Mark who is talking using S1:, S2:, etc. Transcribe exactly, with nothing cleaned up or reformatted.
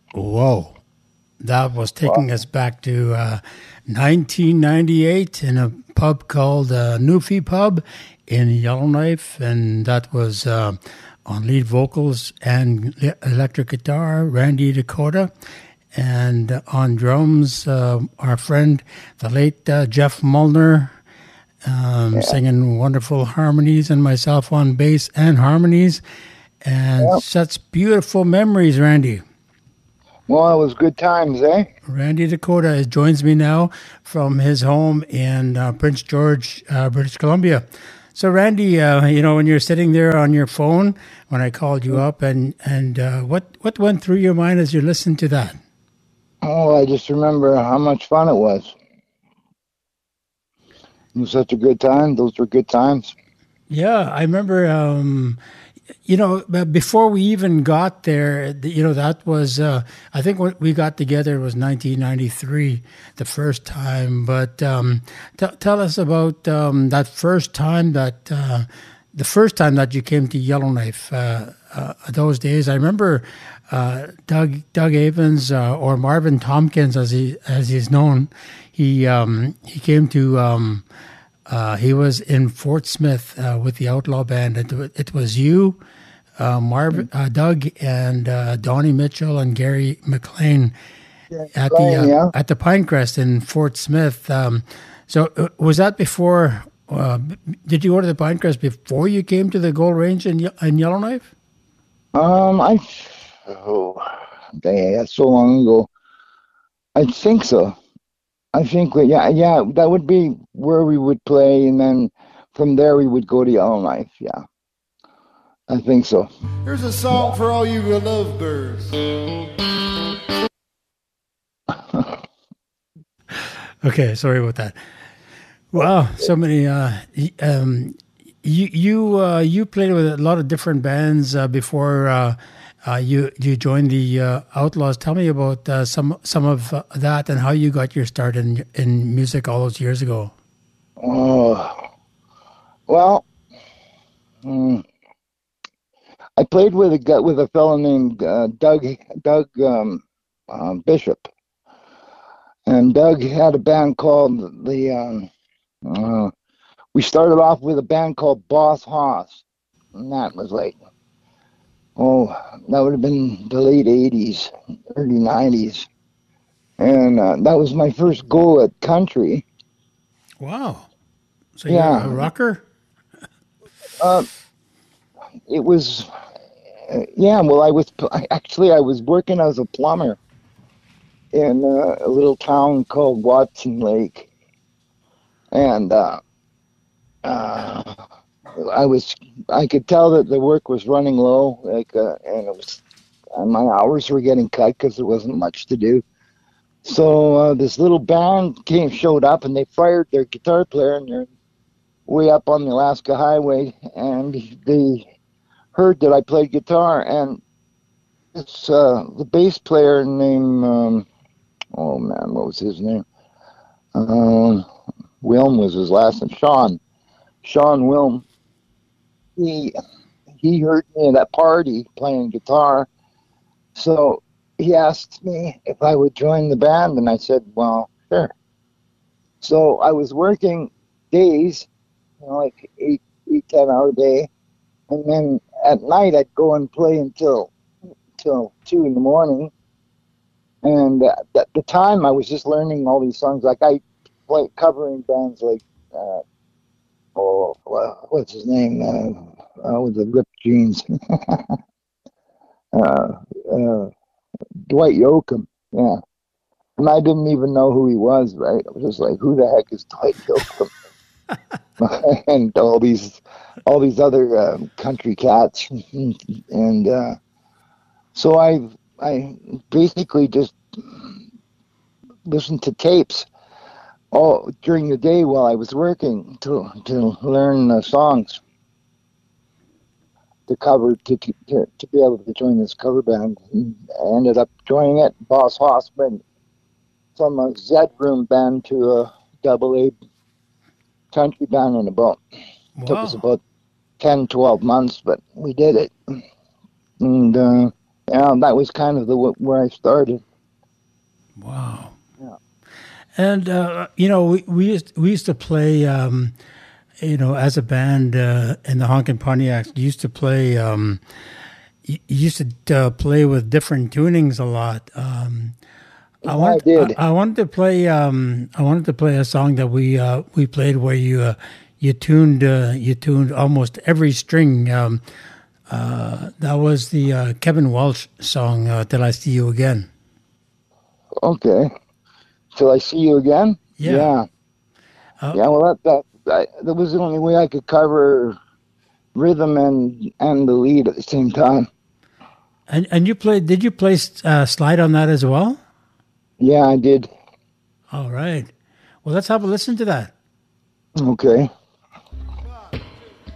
S1: Whoa. That was
S2: Well,
S1: taking us back to uh, nineteen ninety-eight in a pub called uh, Newfie Pub in Yellowknife. And that was uh, on lead vocals and le- electric guitar, Randy Dakota. And uh, on drums, uh, our friend, the late uh, Jeff Mullner, um,
S2: yeah,
S1: singing wonderful harmonies, and myself on bass and harmonies. And
S2: yeah.
S1: such beautiful memories, Randy.
S2: Well, it was good times, eh?
S1: Randy Dakota joins me now from his home in uh, Prince George, uh, British Columbia. So, Randy, uh, you know, when you're sitting there on your phone, when I called you up, and and uh, what what went through your mind as you listened to that?
S2: Oh, I just remember how much fun it was. It was such a good time. Those were good times.
S1: Yeah, I remember. Um, you know, but before we even got there, the- you know, that was, uh, I think when we got together was nineteen ninety-three, the first time. But um, t- tell us about um, that first time that, uh, the first time that you came to Yellowknife, uh, uh, those days. I remember uh, Doug Doug Avens, uh, or Marvin Tompkins, as he as he's known. He um, he came to. Um, uh, he was in Fort Smith uh, with the Outlaw Band. It, wa- it was you, uh, Marv, uh, Doug, and uh, Donnie Mitchell and Gary McLean
S2: Yeah,
S1: at the
S2: Brian,
S1: uh,
S2: yeah.
S1: at the Pinecrest in Fort Smith. Um, so uh, was that before? Uh, b- did you go to the Pinecrest before you came to the Gold Range in, Ye- in Yellowknife?
S2: Um, I, oh, dang, that's so long ago. I think so. I think, we- yeah, yeah, that would be where we would play, and then from there we would go to Yellowknife. Yeah, I think so.
S3: Here's a song for all you lovebirds.
S1: Okay, sorry about that. Wow, so many. Uh, y- um, you you uh, you played with a lot of different bands uh, before uh, uh, you you joined the uh, Outlaws. Tell me about uh, some some of uh, that and how you got your start in in music all those years ago.
S2: Oh, well, mm, I played with a guy, with a fellow named uh, Doug Doug um, um, Bishop, and Doug had a band called the. Um, uh, we started off with a band called Boss Hoss, and that was like, oh, that would have been the late eighties, early nineties, and uh, that was my first go at country.
S1: Wow, so you're a
S2: Yeah,
S1: rocker?
S2: uh, it was. Uh, yeah, well, I was actually I was working as a plumber in uh, a little town called Watson Lake, and uh, uh, I was I could tell that the work was running low, like, uh, and it was and my hours were getting cut because there wasn't much to do. So uh, this little band came showed up, and they fired their guitar player, and they're way up on the Alaska Highway, and they heard that I played guitar, and it's uh, the bass player named um, oh man, what was his name? Um, Wilm was his last name. Sean. Sean Wilm. He he heard me at that party playing guitar, so he asked me if I would join the band, and I said, "Well, sure." So I was working days, you know, like eight, eight, ten hour day, and then at night I'd go and play until till two in the morning. And uh, at the time, I was just learning all these songs. Like I play covering bands like uh, oh, what's his name? Uh, uh, with the ripped jeans, uh, uh, Dwight Yoakam. Yeah, and I didn't even know who he was. Right? I was just like, who the heck is Dwight Yoakam? And all these, all these other um, country cats, and uh, so I, I basically just listened to tapes all during the day while I was working to to learn uh, songs to cover to, to to be able to join this cover band. And I ended up joining it. Boss Hoss went from a Z Room band to a double A country band in about took us
S1: Wow.
S2: about ten, twelve months, but we did it. And uh, Yeah, that was kind of the where I started.
S1: Wow.
S2: Yeah.
S1: And uh, you know, we we used, we used to play. Um, you know, as a band uh, in the Honkin' Pontiacs, you used to play. Um, you you used to uh, play with different tunings a lot. Um, I
S2: Yeah, I
S1: want. I,
S2: did.
S1: I wanted to play. Um, I wanted to play a song that we uh, we played where you uh, you tuned uh, you tuned almost every string. Um, uh, that was the uh, Kevin Walsh song. Uh, Till I See You Again.
S2: Okay. Till I see you again.
S1: Yeah.
S2: Yeah.
S1: Uh,
S2: Yeah. Well, that that that, that was the only way I could cover rhythm and and the lead at the same time.
S1: and and you played. Did you play uh, slide on that as well?
S2: Yeah, I did.
S1: All right. Well, let's have a listen to that.
S2: Okay.